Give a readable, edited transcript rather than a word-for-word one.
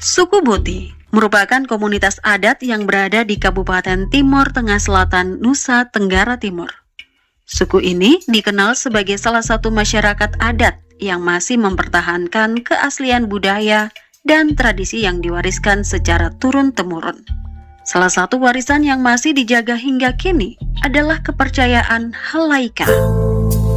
Suku Boti merupakan komunitas adat yang berada di Kabupaten Timor Tengah Selatan, Nusa Tenggara Timur. Suku ini dikenal sebagai salah satu masyarakat adat yang masih mempertahankan keaslian budaya dan tradisi yang diwariskan secara turun-temurun. Salah satu warisan yang masih dijaga hingga kini adalah kepercayaan Halaika.